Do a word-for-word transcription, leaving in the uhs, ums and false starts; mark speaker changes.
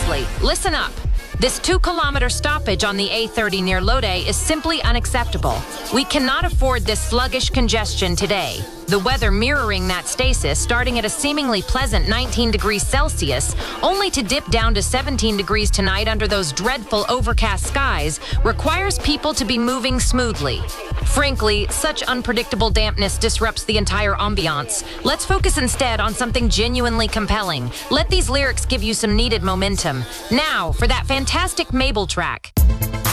Speaker 1: seriously, listen up. This two-kilometer stoppage on the A thirty near Lode is simply unacceptable. We cannot afford this sluggish congestion today. The weather mirroring that stasis, starting at a seemingly pleasant nineteen degrees Celsius, only to dip down to seventeen degrees tonight under those dreadful overcast skies, requires people to be moving smoothly. Frankly, such unpredictable dampness disrupts the entire ambiance. Let's focus instead on something genuinely compelling. Let these lyrics give you some needed momentum. Now, for that fantastic Mabel track.